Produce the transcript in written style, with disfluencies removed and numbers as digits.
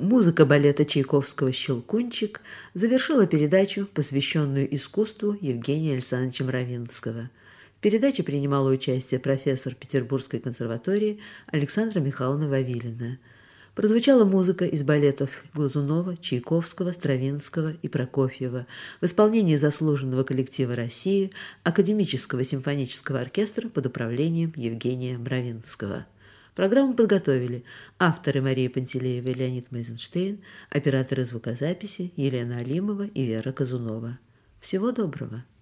Музыка балета Чайковского «Щелкунчик» завершила передачу, посвященную искусству Евгения Александровича Мравинского. В передаче принимала участие профессор Петербургской консерватории Александра Михайловна Вавилина. Прозвучала музыка из балетов Глазунова, Чайковского, Стравинского и Прокофьева в исполнении заслуженного коллектива России Академического симфонического оркестра под управлением Евгения Мравинского. Программу подготовили авторы Мария Пантелеева и Леонид Мейзенштейн, операторы звукозаписи Елена Алимова и Вера Казунова. Всего доброго!